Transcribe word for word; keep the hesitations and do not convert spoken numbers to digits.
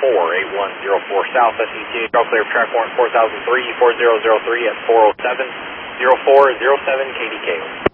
four eight one zero four South, S E T A, all clear track one four thousand three, four zero zero three at four oh seven, zero four zero seven K D K.